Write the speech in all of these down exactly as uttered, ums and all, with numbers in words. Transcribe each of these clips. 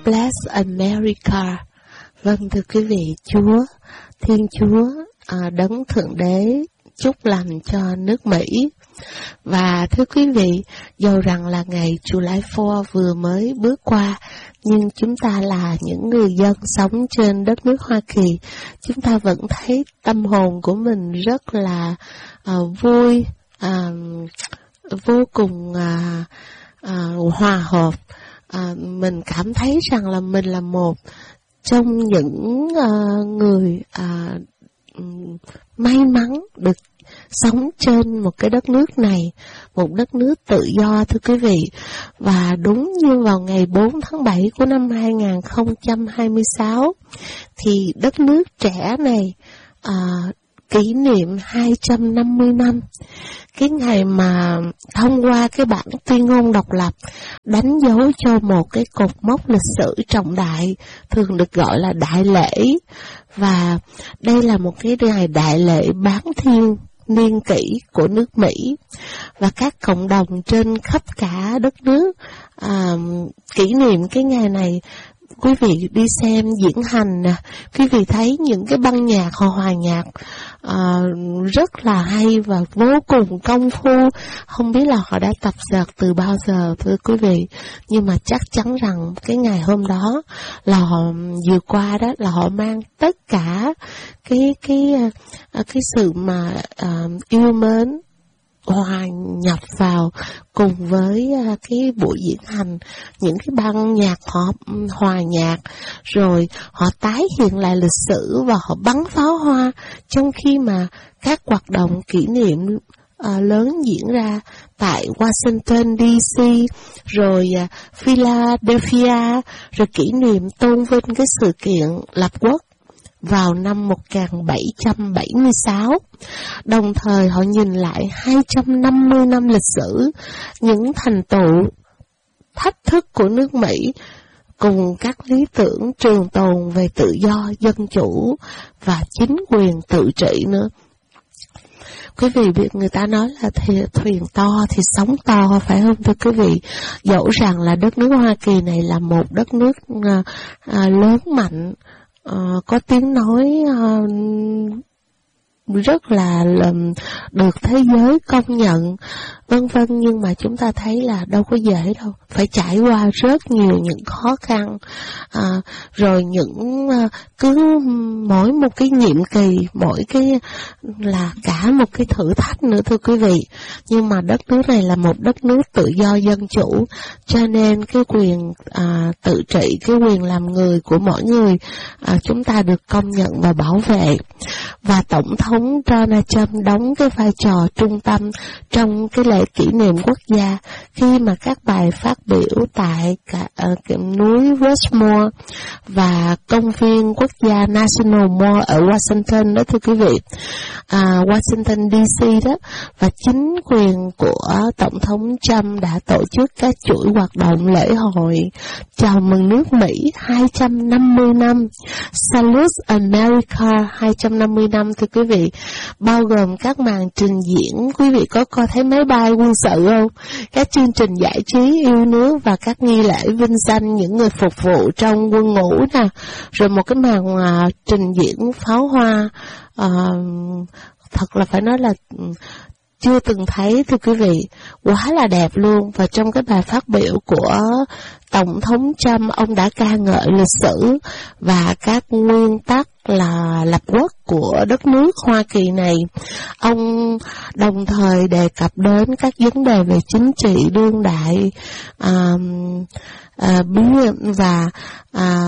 bless America. Vâng, thưa quý vị, Chúa, Thiên Chúa, à, Đấng Thượng Đế chúc lành cho nước Mỹ. Và thưa quý vị, dầu rằng là ngày July fourth vừa mới bước qua, nhưng chúng ta là những người dân sống trên đất nước Hoa Kỳ, chúng ta vẫn thấy tâm hồn của mình rất là uh, vui, uh, vô cùng uh, uh, hòa hợp. Uh, mình cảm thấy rằng là mình là một trong những uh, người uh, may mắn được sống trên một cái đất nước này, một đất nước tự do, thưa quý vị. Và đúng như vào ngày bốn tháng bảy của năm hai nghìn không trăm hai mươi sáu, thì đất nước trẻ này à, kỷ niệm hai trăm năm mươi năm, cái ngày mà thông qua cái bản tuyên ngôn độc lập, đánh dấu cho một cái cột mốc lịch sử trọng đại, thường được gọi là đại lễ. Và đây là một cái ngày đại lễ bán thiên niên kỷ của nước Mỹ, và các cộng đồng trên khắp cả đất nước à, kỷ niệm cái ngày này. Quý vị đi xem diễn hành nè, quý vị thấy những cái băng nhạc, họ hòa nhạc à, rất là hay và vô cùng công phu. Không biết là họ đã tập dượt từ bao giờ, thưa quý vị, nhưng mà chắc chắn rằng cái ngày hôm đó là họ vừa qua đó là họ mang tất cả cái cái cái sự mà uh, yêu mến hòa nhập vào cùng với cái buổi diễn hành. Những cái ban nhạc họ hòa nhạc, rồi họ tái hiện lại lịch sử và họ bắn pháo hoa, trong khi mà các hoạt động kỷ niệm uh, lớn diễn ra tại Washington đê xê, rồi uh, Philadelphia, rồi kỷ niệm tôn vinh cái sự kiện lập quốc vào năm một nghìn bảy trăm bảy mươi sáu. Đồng thời họ nhìn lại hai trăm năm mươi năm lịch sử, những thành tựu, thách thức của nước Mỹ, cùng các lý tưởng trường tồn về tự do, dân chủ và chính quyền tự trị nữa. Quý vị biết người ta nói là thuyền to thì sóng to, phải không thưa quý vị? Dẫu rằng là đất nước Hoa Kỳ này là một đất nước uh, uh, lớn mạnh, Uh, có tiếng nói uh, rất là, là được thế giới công nhận, vân vân, nhưng mà chúng ta thấy là đâu có dễ đâu, phải trải qua rất nhiều những khó khăn, à, rồi những uh, cứ mỗi một cái nhiệm kỳ, mỗi cái là cả một cái thử thách nữa, thưa quý vị. Nhưng mà đất nước này là một đất nước tự do dân chủ, cho nên cái quyền à, tự trị, cái quyền làm người của mỗi người à, chúng ta được công nhận và bảo vệ. Và Tổng thống Donald Trump đóng cái vai trò trung tâm trong cái lễ kỷ niệm quốc gia, khi mà các bài phát biểu tại cả, uh, núi Rushmore và công viên quốc gia National Mall ở Washington đó, thưa quý vị, à, Washington đê xê đó. Và chính quyền của Tổng thống Trump đã tổ chức các chuỗi hoạt động lễ hội chào mừng nước Mỹ hai trăm năm mươi năm, Salute America hai trăm năm mươi năm, thưa quý vị, bao gồm các màn trình diễn. Quý vị có coi thấy máy bay quân sự không? Các chương trình giải trí yêu nước và các nghi lễ vinh danh những người phục vụ trong quân ngũ nè, rồi một cái màn uh, trình diễn pháo hoa uh, thật là phải nói là chưa từng thấy, thưa quý vị, quá là đẹp luôn. Và trong cái bài phát biểu của Tổng thống Trump, ông đã ca ngợi lịch sử và các nguyên tắc là lập quốc của đất nước Hoa Kỳ này. Ông đồng thời đề cập đến các vấn đề về chính trị đương đại à, à, bí và à,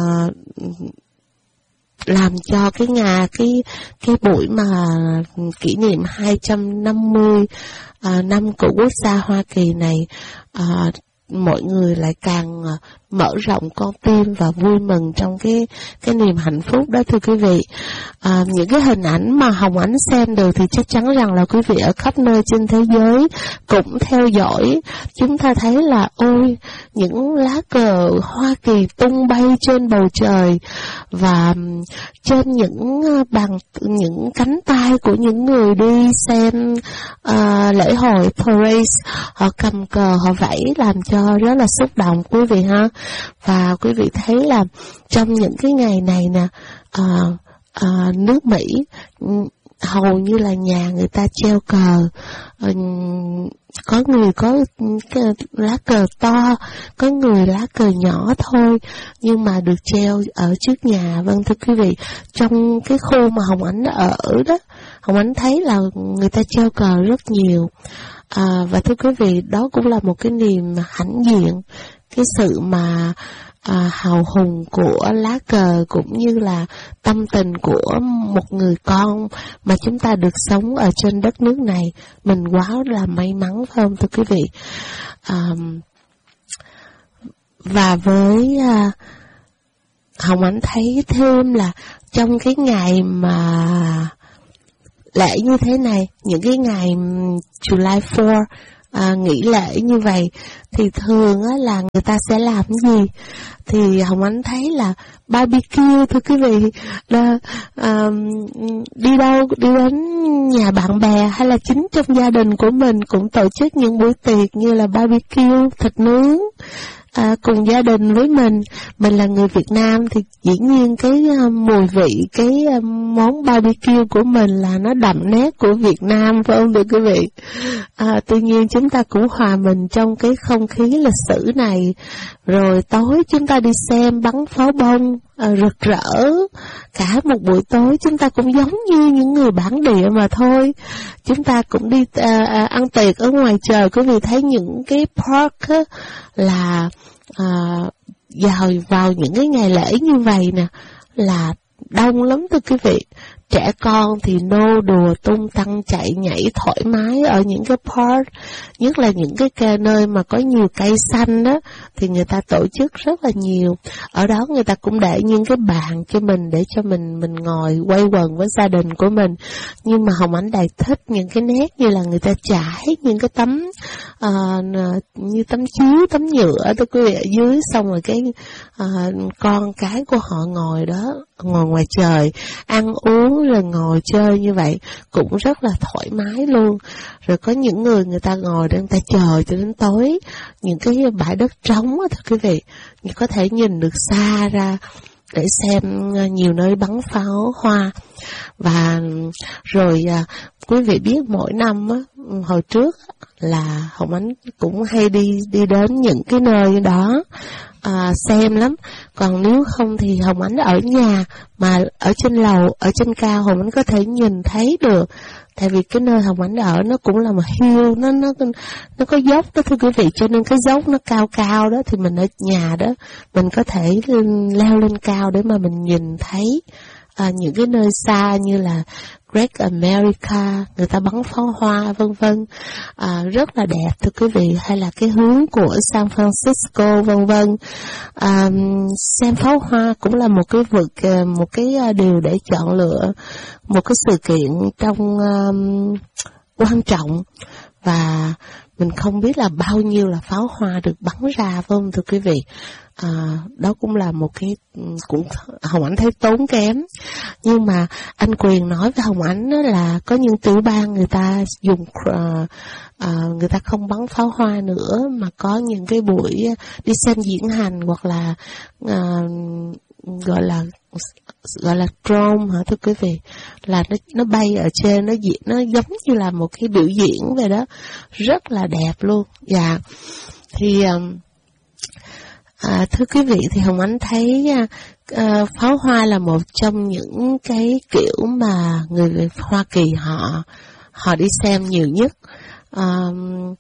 làm cho cái nhà cái cái buổi mà kỷ niệm hai trăm năm mươi à, năm của quốc gia Hoa Kỳ này, à, mọi người lại càng mở rộng con tim và vui mừng trong cái cái niềm hạnh phúc đó, thưa quý vị. À, những cái hình ảnh mà Hồng Ánh xem được thì chắc chắn rằng là quý vị ở khắp nơi trên thế giới cũng theo dõi. Chúng ta thấy là ôi, những lá cờ Hoa Kỳ tung bay trên bầu trời, và trên những bàn những cánh tay của những người đi xem uh, lễ hội parade, họ cầm cờ, họ vẫy làm cho rất là xúc động, quý vị ha. Và quý vị thấy là trong những cái ngày này nè, à, à, nước Mỹ hầu như là nhà người ta treo cờ, có người có lá cờ to, có người lá cờ nhỏ thôi, nhưng mà được treo ở trước nhà. Vâng thưa quý vị, trong cái khu mà Hồng Ánh ở đó, Hồng Ánh thấy là người ta treo cờ rất nhiều. À, và thưa quý vị, đó cũng là một cái niềm hãnh diện, cái sự mà à, hào hùng của lá cờ, cũng như là tâm tình của một người con mà chúng ta được sống ở trên đất nước này. Mình quá là may mắn, phải không thưa quý vị? À, và với à, Hồng Ánh thấy thêm là trong cái ngày mà lễ như thế này, những cái ngày July fourth, à, nghỉ lễ như vậy, thì thường á, là người ta sẽ làm gì? Thì Hồng Ánh thấy là barbecue, thưa quý vị, là à, đi đâu, đi đến nhà bạn bè hay là chính trong gia đình của mình cũng tổ chức những buổi tiệc như là barbecue, thịt nướng, À, cùng gia đình với mình. Mình là người Việt Nam thì dĩ nhiên cái uh, mùi vị, cái uh, món barbecue của mình là nó đậm nét của Việt Nam, phải không thưa quý vị? À, tuy nhiên chúng ta cũng hòa mình trong cái không khí lịch sử này. Rồi tối chúng ta đi xem bắn pháo bông à, rực rỡ cả một buổi tối. Chúng ta cũng giống như những người bản địa mà thôi. Chúng ta cũng đi à, à, ăn tiệc ở ngoài trời. Quý vị thấy những cái park á, là à, vào, vào những cái ngày lễ như vậy nè là đông lắm thưa quý vị. Trẻ con thì nô đùa tung tăng chạy nhảy thoải mái ở những cái park, nhất là những cái, cái nơi mà có nhiều cây xanh đó thì người ta tổ chức rất là nhiều. Ở đó người ta cũng để những cái bàn cho mình để cho mình mình ngồi quay quần với gia đình của mình. Nhưng mà Hồng Ánh Đại thích những cái nét như là người ta trải những cái tấm uh, như tấm chiếu, tấm nhựa đó quý vị ở dưới, xong rồi cái uh, con cái của họ ngồi đó, ngồi ngoài trời ăn uống rồi ngồi chơi như vậy cũng rất là thoải mái luôn. Rồi có những người người ta ngồi để người ta chờ cho đến tối, những cái bãi đất trống đó, thưa quý vị, có thể nhìn được xa ra để xem nhiều nơi bắn pháo hoa. Và rồi à, quý vị biết mỗi năm á, hồi trước là Hồng Ánh cũng hay đi đi đến những cái nơi đó à, xem lắm. Còn nếu không thì Hồng Ánh ở nhà, mà ở trên lầu, ở trên cao Hồng Ánh có thể nhìn thấy được. Tại vì cái nơi Hồng Ánh ở nó cũng là một hill, nó nó nó có dốc đó thưa quý vị, cho nên cái dốc nó cao cao đó thì mình ở nhà đó mình có thể leo lên cao để mà mình nhìn thấy à, những cái nơi xa như là Great America, người ta bắn pháo hoa vân vân, à, rất là đẹp thưa quý vị. Hay là cái hướng của San Francisco vân vân. À, xem pháo hoa cũng là một cái vực, một cái điều để chọn lựa một cái sự kiện trong um, quan trọng, và mình không biết là bao nhiêu là pháo hoa được bắn ra, phải không thưa quý vị? À, đó cũng là một cái, cũng Hồng Ánh thấy tốn kém. Nhưng mà anh Quyền nói với Hồng Ánh là có những tiểu bang người ta dùng uh, uh, người ta không bắn pháo hoa nữa, mà có những cái buổi đi xem diễn hành, hoặc là uh, gọi là gọi là drone hả thưa quý vị, là nó nó bay ở trên, nó diễn, nó giống như là một cái biểu diễn vậy đó, rất là đẹp luôn. Dạ, thì um, à, thưa quý vị, thì Hồng Ánh thấy uh, pháo hoa là một trong những cái kiểu mà người Hoa Kỳ họ họ đi xem nhiều nhất. Uh,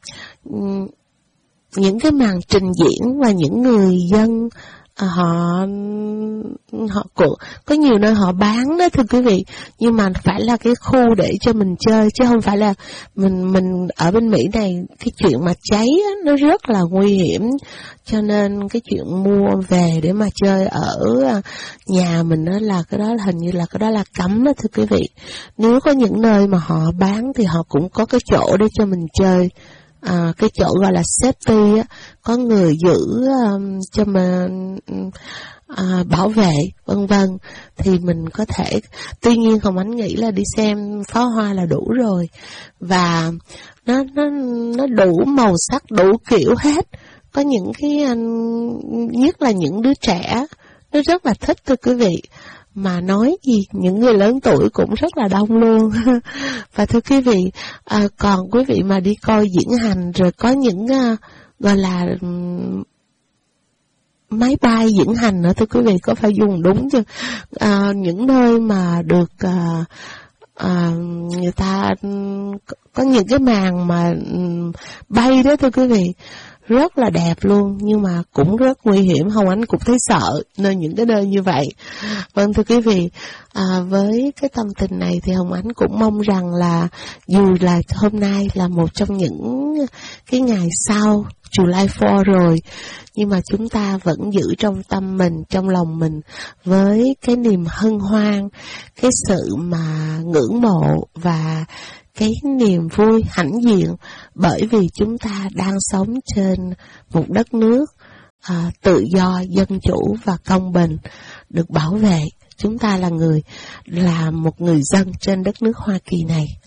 những cái màn trình diễn và những người dân À, họ họ cũng có nhiều nơi họ bán đó thưa quý vị, nhưng mà phải là cái khu để cho mình chơi, chứ không phải là mình mình ở bên Mỹ này cái chuyện mà cháy á, nó rất là nguy hiểm, cho nên cái chuyện mua về để mà chơi ở nhà mình đó là cái đó là hình như là cái đó là cấm đó thưa quý vị. Nếu có những nơi mà họ bán thì họ cũng có cái chỗ để cho mình chơi. À, cái chỗ gọi là safety á, có người giữ um, cho mình à, bảo vệ vân vân, thì mình có thể. Tuy nhiên Hồng Ánh nghĩ là đi xem pháo hoa là đủ rồi, và nó nó nó đủ màu sắc, đủ kiểu hết. có những cái, nhất là những đứa trẻ, nó rất là thích thưa quý vị. Mà nói gì, những người lớn tuổi cũng rất là đông luôn. Và thưa quý vị, à, còn quý vị mà đi coi diễn hành, rồi có những à, gọi là um, máy bay diễn hành nữa thưa quý vị, có phải dùng đúng chứ? À, những nơi mà được à, à, người ta có những cái màn mà bay đó thưa quý vị, rất là đẹp luôn, nhưng mà cũng rất nguy hiểm. Hồng Ánh cũng thấy sợ nơi những cái nơi như vậy. Vâng thưa quý vị, à, với cái tâm tình này thì Hồng Ánh cũng mong rằng là dù là hôm nay là một trong những cái ngày sau July fourth rồi, nhưng mà chúng ta vẫn giữ trong tâm mình, trong lòng mình với cái niềm hân hoan, cái sự mà ngưỡng mộ và cái niềm vui hãnh diện, bởi vì chúng ta đang sống trên một đất nước à, tự do, dân chủ và công bình, được bảo vệ. Chúng ta là người, là một người dân trên đất nước Hoa Kỳ này.